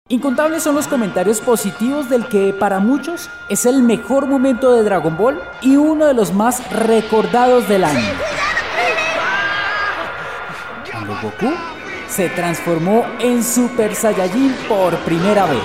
Incontables son los comentarios positivos del que para muchos es el mejor momento de Dragon Ball y uno de los más recordados del año. Cuando Goku se transformó en Super Saiyajin por primera vez.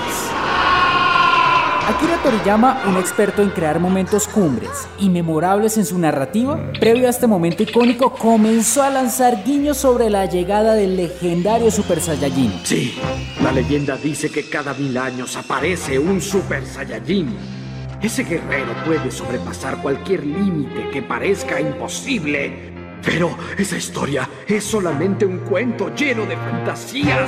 Akira Toriyama, un experto en crear momentos cumbres y memorables en su narrativa, previo a este momento icónico, comenzó a lanzar guiños sobre la llegada del legendario Super Saiyajin. Sí, la leyenda dice que cada 1000 años aparece un Super Saiyajin. Ese guerrero puede sobrepasar cualquier límite que parezca imposible. Pero esa historia es solamente un cuento lleno de fantasías.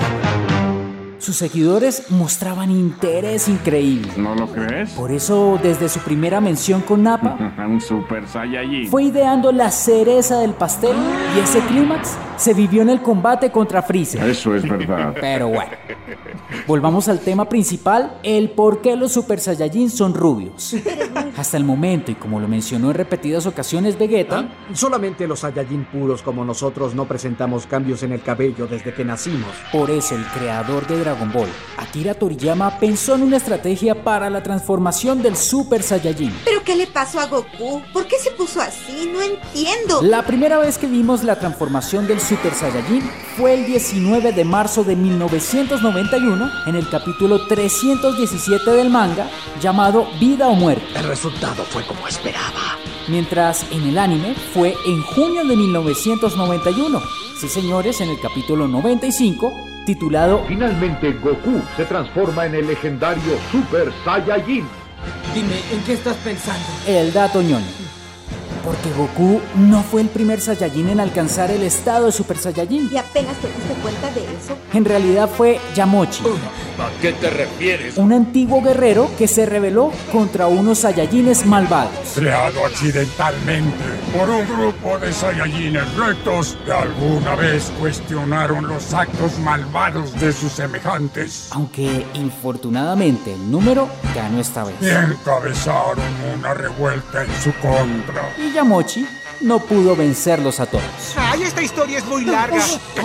Sus seguidores mostraban interés increíble. ¿No lo crees? Por eso, desde su primera mención con Nappa, Un Super Saiyajin. fue ideando la cereza del pastel y ese clímax se vivió en el combate contra Freezer. Eso es verdad. Pero bueno, volvamos al tema principal, el por qué los Super Saiyajin son rubios. Hasta el momento, y como lo mencionó en repetidas ocasiones Vegeta, Solamente los Saiyajin puros como nosotros no presentamos cambios en el cabello desde que nacimos. por eso el creador de Dragon Ball, Akira Toriyama, pensó en una estrategia para la transformación del Super Saiyajin. ¿Pero qué le pasó a Goku? ¿Por qué se puso así? No entiendo. La primera vez que vimos la transformación del Super Saiyajin fue el 19 de marzo de 1991 en el capítulo 317 del manga llamado Vida o Muerte, El resultado fue como esperaba. mientras en el anime fue en junio de 1991. Sí, señores, en el capítulo 95 titulado Finalmente Goku se transforma en el legendario Super Saiyajin. Dime, ¿en qué estás pensando? El dato ñoño. Porque Goku no fue el primer Saiyajin en alcanzar el estado de Super Saiyajin. ¿Y apenas te diste cuenta de eso? En realidad fue Yamochi, ¿A qué te refieres? un antiguo guerrero que se rebeló contra unos Saiyajines malvados. Creado accidentalmente por un grupo de Saiyajines rectos que alguna vez cuestionaron los actos malvados de sus semejantes Aunque infortunadamente el número ganó esta vez. y encabezaron una revuelta en su contra. Y Yamochi no pudo vencerlos a todos. ¡Ay, esta historia es muy larga!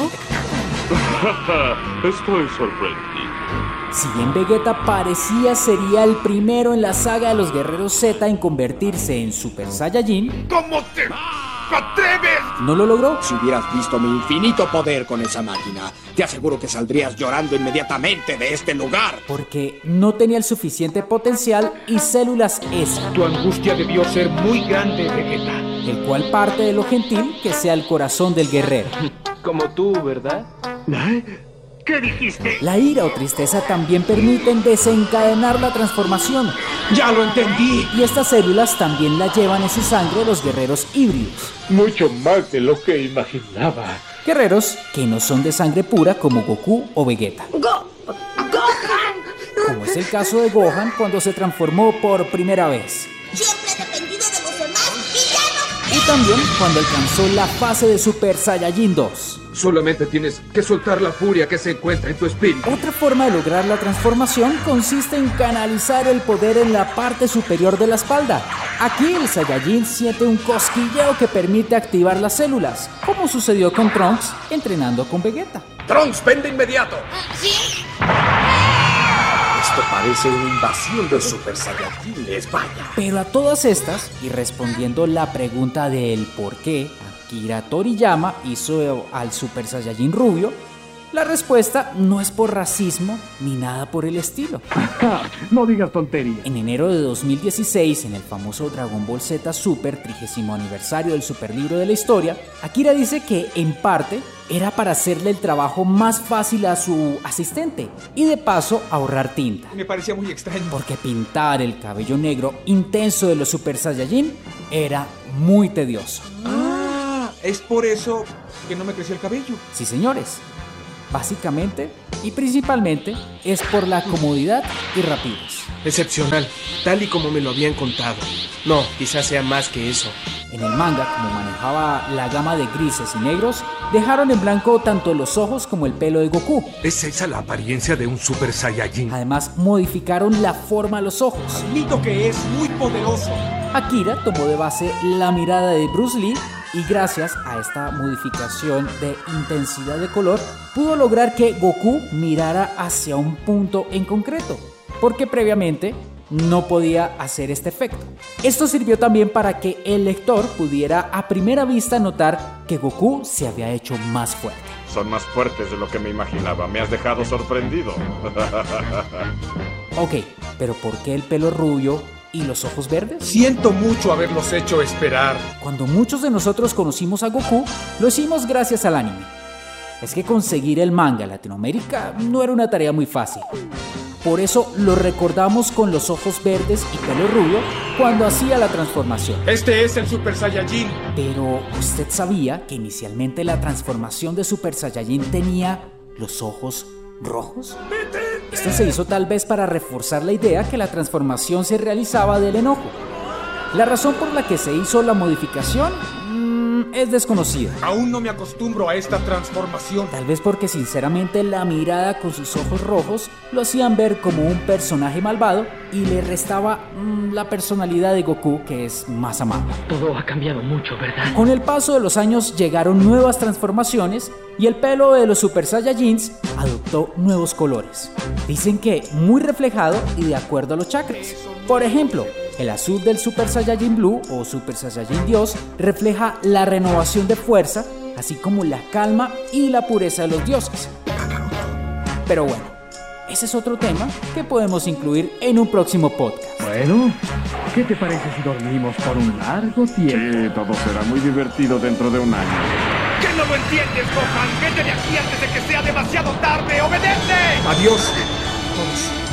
Estoy sorprendido. Si bien Vegeta parecía sería el primero en la saga de los guerreros Z en convertirse en Super Saiyajin, ¿Cómo te atreves? no lo logró. Si hubieras visto mi infinito poder con esa máquina, te aseguro que saldrías llorando inmediatamente de este lugar. Porque no tenía el suficiente potencial y células S, Tu angustia debió ser muy grande, Vegeta. el cual parte de lo gentil que sea el corazón del guerrero. Como tú, ¿verdad? ¿Qué dijiste? La ira o tristeza también permiten desencadenar la transformación, ¡Ya lo entendí! y estas células también la llevan en su sangre los guerreros híbridos. Mucho más de lo que imaginaba. Guerreros que no son de sangre pura como Goku o Vegeta. Como es el caso de Gohan cuando se transformó por primera vez. Siempre he dependido de los demás y ya no. Y también cuando alcanzó la fase de Super Saiyajin 2. Solamente tienes que soltar la furia que se encuentra en tu espíritu. Otra forma de lograr la transformación consiste en canalizar el poder en la parte superior de la espalda. Aquí el Saiyajin siente un cosquilleo que permite activar las células, como sucedió con Trunks entrenando con Vegeta. ¡Trunks, ven de inmediato! Esto parece una invasión de Super Saiyajines, vaya. Pero a todas estas, y respondiendo la pregunta del por qué Akira Toriyama hizo al Super Saiyajin rubio, la respuesta no es por racismo ni nada por el estilo. No digas tonterías. En enero de 2016, en el famoso Dragon Ball Z Super 30º aniversario del superlibro de la historia, Akira dice que en parte era para hacerle el trabajo más fácil a su asistente y de paso ahorrar tinta. Me parecía muy extraño. Porque pintar el cabello negro intenso de los Super Saiyajin era muy tedioso. Es por eso que no me creció el cabello. Sí, señores. Básicamente y principalmente es por la comodidad y rapidez. Excepcional, tal y como me lo habían contado. No, quizás sea más que eso. En el manga, como manejaba la gama de grises y negros, dejaron en blanco tanto los ojos como el pelo de Goku. ¿Es esa la apariencia de un Super Saiyajin? Además, modificaron la forma de los ojos. Admito que es muy poderoso. Akira tomó de base la mirada de Bruce Lee y gracias a esta modificación de intensidad de color pudo lograr que Goku mirara hacia un punto en concreto, porque previamente no podía hacer este efecto. Esto sirvió también para que el lector pudiera a primera vista notar que Goku se había hecho más fuerte. Son más fuertes de lo que me imaginaba. Me has dejado sorprendido. Ok, pero ¿por qué el pelo rubio y los ojos verdes? Siento mucho haberlos hecho esperar. Cuando muchos de nosotros conocimos a Goku, lo hicimos gracias al anime. Es que conseguir el manga en Latinoamérica no era una tarea muy fácil. Por eso lo recordamos con los ojos verdes y pelo rubio cuando hacía la transformación. Este es el Super Saiyajin. Pero, ¿usted sabía que inicialmente la transformación de Super Saiyajin tenía los ojos rojos? Esto se hizo tal vez para reforzar la idea que la transformación se realizaba del enojo. La razón por la que se hizo la modificación es desconocida. Aún no me acostumbro a esta transformación. Tal vez porque sinceramente la mirada con sus ojos rojos lo hacían ver como un personaje malvado y le restaba la personalidad de Goku, que es más amable. Todo ha cambiado mucho, ¿verdad? Con el paso de los años llegaron nuevas transformaciones y el pelo de los Super Saiyajins adoptó nuevos colores. Dicen que muy reflejado y de acuerdo a los chakras. Por ejemplo, el azul del Super Saiyajin Blue o Super Saiyajin Dios refleja la renovación de fuerza, así como la calma y la pureza de los dioses. Pero bueno, ese es otro tema que podemos incluir en un próximo podcast. Bueno, ¿qué te parece si dormimos por un largo tiempo? Sí, todo será muy divertido dentro de un año. ¿Qué no lo entiendes, Gohan? ¡Vete de aquí antes de que sea demasiado tarde! ¡Obedece! Adiós, todos.